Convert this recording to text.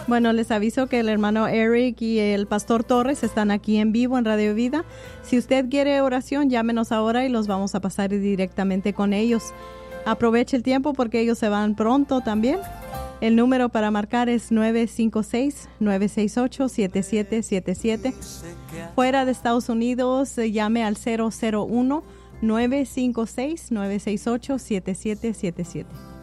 Bueno, les aviso que el hermano Eric y el pastor Torres están aquí en vivo en Radio Vida. Si usted quiere oración, llámenos ahora y los vamos a pasar directamente con ellos. Aproveche el tiempo porque ellos se van pronto también. El número para marcar es 956-968-7777. Fuera de Estados Unidos, llame al 001-956-968-7777.